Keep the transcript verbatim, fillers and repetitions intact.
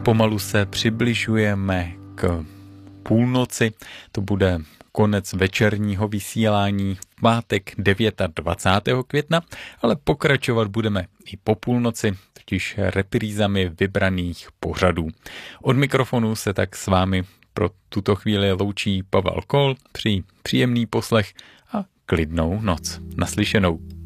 Pomalu se přibližujeme k půlnoci, to bude konec večerního vysílání v pátek dvacátého devátého května, ale pokračovat budeme i po půlnoci, totiž reprízami vybraných pořadů. Od mikrofonu se tak s vámi pro tuto chvíli loučí Pavel Kol, přeji příjemný poslech a klidnou noc. Naslyšenou.